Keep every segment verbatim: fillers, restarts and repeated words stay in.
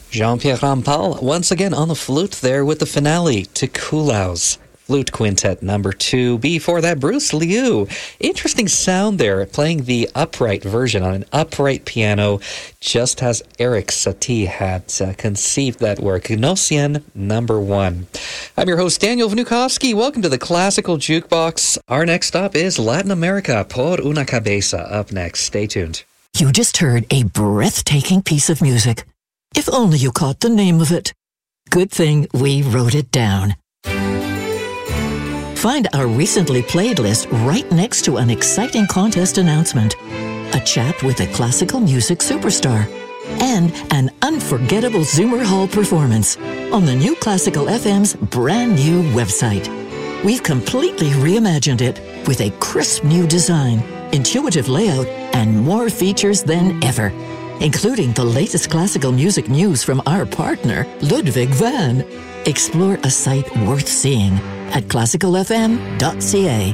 Jean-Pierre Rampal once again on the flute there with the finale to Kuhlau's Flute Quintet number two. Before that, Bruce Liu. Interesting sound there, playing the upright version on an upright piano, just as Eric Satie had uh, conceived that work. Gnossienne number one. I'm your host, Daniel Vnukovsky. Welcome to the Classical Jukebox. Our next stop is Latin America, Por una Cabeza. Up next. Stay tuned. You just heard a breathtaking piece of music. If only you caught the name of it. Good thing we wrote it down. Find our recently played list right next to an exciting contest announcement, a chat with a classical music superstar, and an unforgettable Zoomer Hall performance on the new Classical F M's brand new website. We've completely reimagined it with a crisp new design, intuitive layout, and more features than ever, including the latest classical music news from our partner, Ludwig van. Explore a site worth seeing at classical f m dot c a.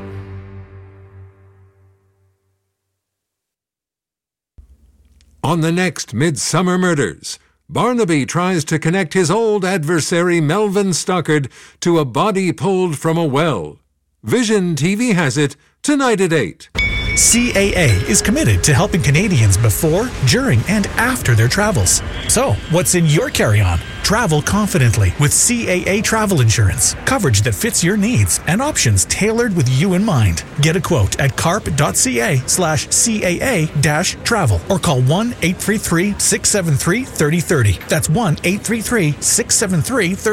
On the next Midsummer Murders, Barnaby tries to connect his old adversary Melvin Stockard to a body pulled from a well. Vision T V has it tonight at eight. C A A is committed to helping Canadians before, during, and after their travels. So, what's in your carry-on? Travel confidently with C A A travel insurance. Coverage that fits your needs and options tailored with you in mind. Get a quote at carp.ca slash CAA dash travel or call one eight three three, six seven three, three zero three zero. That's one eight three three, six seven three, three zero three zero.